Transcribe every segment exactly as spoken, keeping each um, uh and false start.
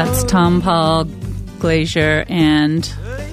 That's Tom Paul, Glacier, and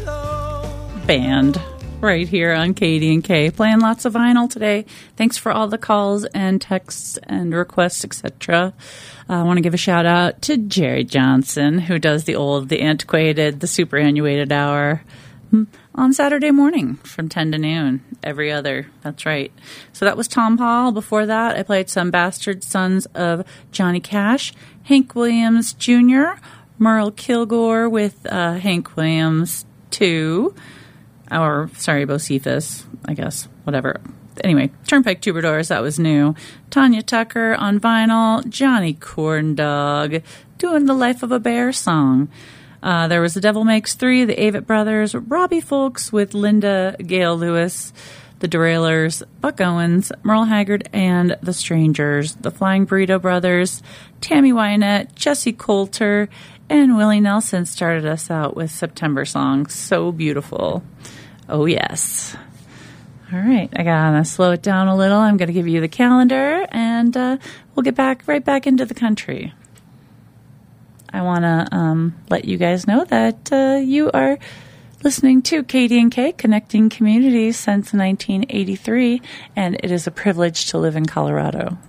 band right here on K D and K. Playing lots of vinyl today. Thanks for all the calls and texts and requests, et cetera. Uh, I want to give a shout out to Jerry Johnson, who does the old, the antiquated, the superannuated hour on Saturday morning from ten to noon, every other. That's right. So that was Tom Paul. Before that, I played some Bastard Sons of Johnny Cash, Hank Williams Junior, Merle Kilgore with uh, Hank Williams two, or, sorry, Bocephus, I guess, whatever. Anyway, Turnpike Troubadours, that was new. Tanya Tucker on vinyl, Johnny Corndog doing the Life of a Bear song. Uh, there was The Devil Makes Three, the Avett Brothers, Robbie Folks with Linda Gale Lewis, the Derailers, Buck Owens, Merle Haggard, and the Strangers, the Flying Burrito Brothers, Tammy Wynette, Jesse Coulter, and Willie Nelson started us out with September Song. So beautiful. Oh, yes. All right. I got to slow it down a little. I'm going to give you the calendar, and uh, we'll get back right back into the country. I want to um, let you guys know that uh, you are listening to K D and K, Connecting Communities since nineteen eighty-three, and it is a privilege to live in Colorado.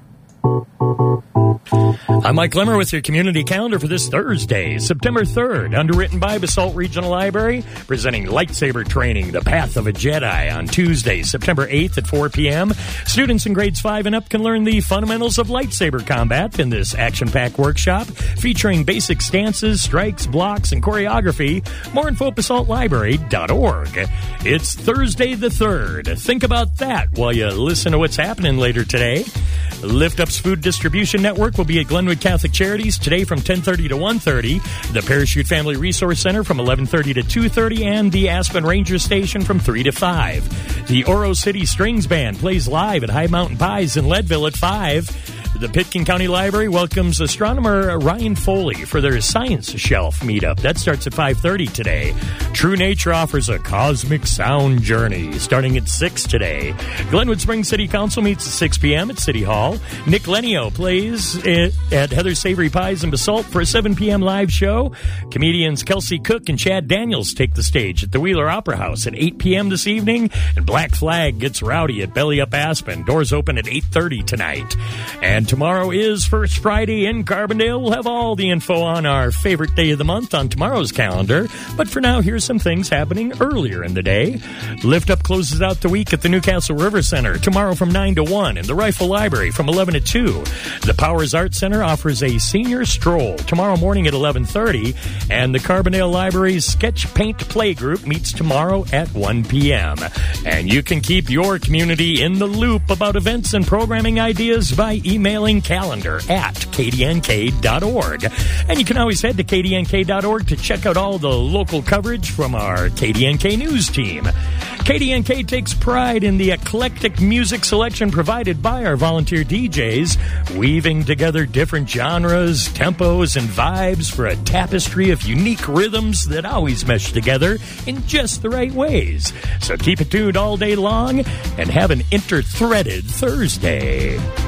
I'm Mike Lemmer with your community calendar for this Thursday, September third, underwritten by Basalt Regional Library, presenting lightsaber training, The Path of a Jedi, on Tuesday, September eighth at four p.m. Students in grades five and up can learn the fundamentals of lightsaber combat in this action-packed workshop, featuring basic stances, strikes, blocks, and choreography. More info at basalt library dot org. It's Thursday the third. Think about that while you listen to what's happening later today. Lift Up's Food Distribution Network will be at Glenwood Catholic Charities today from ten thirty to one thirty, the Parachute Family Resource Center from eleven thirty to two thirty, and the Aspen Ranger Station from three to five. The Oro City Strings Band plays live at High Mountain Pies in Leadville at five. The Pitkin County Library welcomes astronomer Ryan Foley for their Science Shelf meetup. That starts at five thirty today. True Nature offers a cosmic sound journey starting at six today. Glenwood Springs City Council meets at six p.m. at City Hall. Nick Lenio plays at Heather's Savory Pies in Basalt for a seven p.m. live show. Comedians Kelsey Cook and Chad Daniels take the stage at the Wheeler Opera House at eight p.m. this evening. And Black Flag gets rowdy at Belly Up Aspen. Doors open at eight thirty tonight. And tomorrow is First Friday in Carbondale. We'll have all the info on our favorite day of the month on tomorrow's calendar. But for now, here's some things happening earlier in the day. Lift Up closes out the week at the Newcastle River Center tomorrow from nine to one, and the Rifle Library from eleven to two. The Powers Art Center offers a senior stroll tomorrow morning at eleven thirty, and the Carbondale Library's Sketch Paint Playgroup meets tomorrow at one p.m. And you can keep your community in the loop about events and programming ideas by emailing calendar at k d n k dot org. And you can always head to k d n k dot org to check out all the local coverage from our K D N K news team. K D N K takes pride in the eclectic music selection provided by our volunteer D Js, weaving together different genres, tempos, and vibes for a tapestry of unique rhythms that always mesh together in just the right ways. So keep it tuned all day long and have an inter-threaded Thursday.